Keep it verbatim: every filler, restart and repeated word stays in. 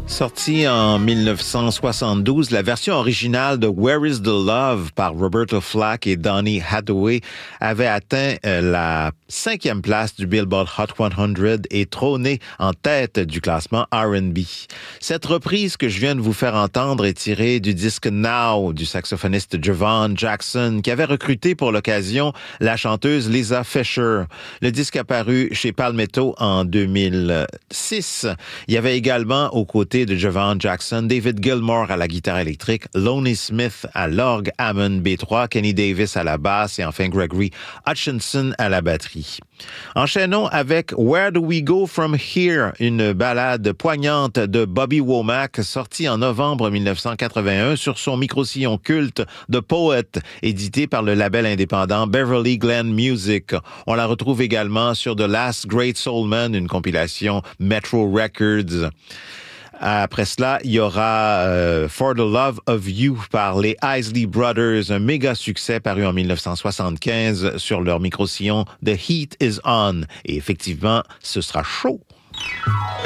Sorti en dix-neuf cent soixante-douze, la version originale de Where is the Love par Roberta Flack et Donny Hathaway avait atteint euh, la cinquième place du Billboard Hot cent et trôné en tête du classement R and B. Cette reprise que je viens de vous faire entendre est tirée du disque Now du saxophoniste Javon Jackson qui avait recruté pour l'occasion la chanteuse Lisa Fischer. Le disque apparu chez Palmetto en deux mille six. Il y avait également aux côtés de Javon Jackson, David Gilmour à la guitare électrique, Lonnie Smith à l'orgue, Hammond B trois, Kenny Davis à la basse et enfin Gregory Hutchinson à la batterie. Enchaînons avec Where Do We Go From Here, une ballade poignante de Bobby Womack sortie en novembre dix-neuf cent quatre-vingt-un sur son micro-sillon culte The Poet, édité par le label indépendant Beverly Glen Music. On la retrouve également sur The Last Great Soulman, une compilation Metro Records. Après cela, il y aura euh, For the Love of You par les Isley Brothers, un méga succès paru en dix-neuf cent soixante-quinze sur leur micro-sillon The Heat is On. Et effectivement, ce sera chaud.